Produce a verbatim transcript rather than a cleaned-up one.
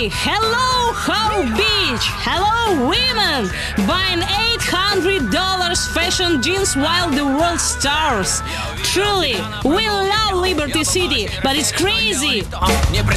City! Hello, How Beach! Hello, women! Buying eight hundred dollars fashion jeans while the world starves. Truly, we love Liberty City, but it's crazy!